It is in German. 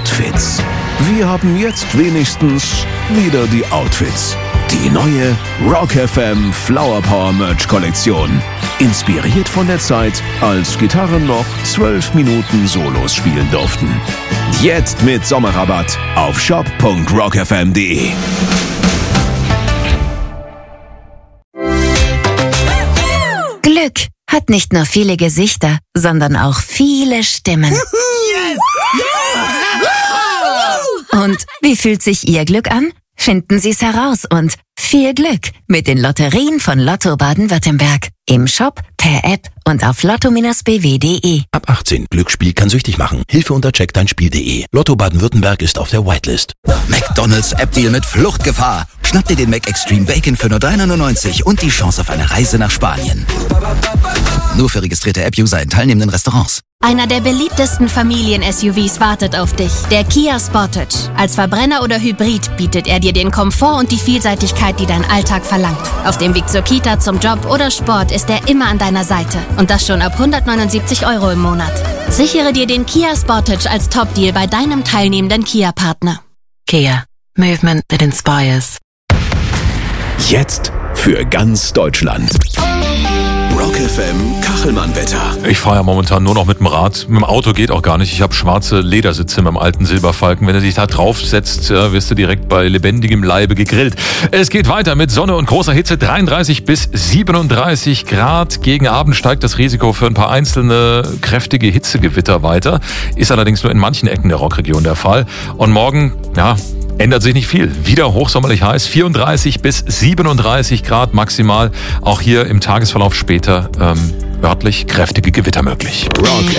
Outfits. Wir haben jetzt wenigstens wieder die Outfits. Die neue Rock FM Flower Power Merch Kollektion. Inspiriert von der Zeit, als Gitarren noch 12 Minuten Solos spielen durften. Jetzt mit Sommerrabatt auf shop.rockfm.de. Glück hat nicht nur viele Gesichter, sondern auch viele Stimmen. Yes! Und wie fühlt sich Ihr Glück an? Finden Sie es heraus und viel Glück mit den Lotterien von Lotto Baden-Württemberg. Im Shop, per App und auf lotto-bw.de. Ab 18. Glücksspiel kann süchtig machen. Hilfe unter checkdeinspiel.de. Lotto Baden-Württemberg ist auf der Whitelist. McDonald's App-Deal mit Fluchtgefahr. Schnapp dir den Mac Extreme Bacon für nur 3,99 und die Chance auf eine Reise nach Spanien. Nur für registrierte App-User in teilnehmenden Restaurants. Einer der beliebtesten Familien-SUVs wartet auf dich. Der Kia Sportage. Als Verbrenner oder Hybrid bietet er dir den Komfort und die Vielseitigkeit, die dein Alltag verlangt. Auf dem Weg zur Kita, zum Job oder Sport ist er immer an deiner Seite. Und das schon ab 179 € im Monat. Sichere dir den Kia Sportage als Top-Deal bei deinem teilnehmenden Kia-Partner. Kia. Movement that inspires. Jetzt für ganz Deutschland. Rock FM Kachelmann-Wetter. Ich fahre ja momentan nur noch mit dem Rad. Mit dem Auto geht auch gar nicht. Ich habe schwarze Ledersitze mit dem alten Silberfalken. Wenn er sich da draufsetzt, wirst du direkt bei lebendigem Leibe gegrillt. Es geht weiter mit Sonne und großer Hitze. 33 bis 37 Grad. Gegen Abend steigt das Risiko für ein paar einzelne kräftige Hitzegewitter weiter. Ist allerdings nur in manchen Ecken der Rockregion der Fall. Und morgen, ändert sich nicht viel. Wieder hochsommerlich heiß, 34 bis 37 Grad maximal. Auch hier im Tagesverlauf später örtlich kräftige Gewitter möglich. Rock